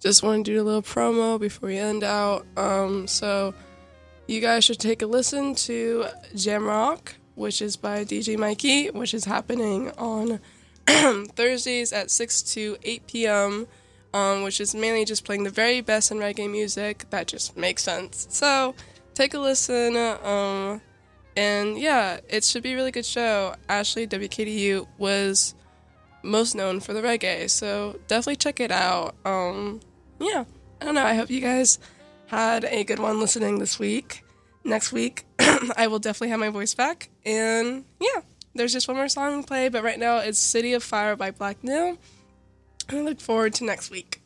just want to do a little promo before we end out. So you guys should take a listen to Jamrock, which is by DJ Mikey, which is happening on Thursdays at 6 to 8 p.m., which is mainly just playing the very best in reggae music. That just makes sense. So take a listen, and yeah, it should be a really good show. Ashley, WKDU, was most known for the reggae, so definitely check it out. Yeah, I don't know, I hope you guys had a good one listening this week. Next week, I will definitely have my voice back, and yeah, there's just one more song to play, but right now it's City of Fire by Black New, and I look forward to next week.